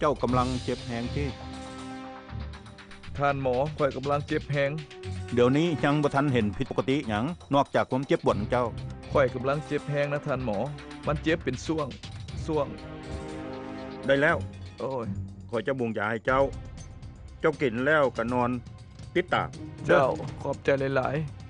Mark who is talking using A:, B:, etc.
A: จ้ากำลังเจ็บแหงที่
B: ท่านหมอข่อยกำลังเจ็บแฮง
A: เดี๋ยวนี้ยังบ่ทันเห็นผิดปกติหยังนอกจากความเจ็บปวดของเจ้า
B: ข่อยกำลังเจ็บแฮงนะท่านหมอมันเจ็บเป็นช่วง
A: ได้แล้ว
B: โอ้ย
A: ข่อยจะบุงยาให้เจ้ากินแล้วก็นอนติดตา
B: เจ้าขอบใจหลายๆ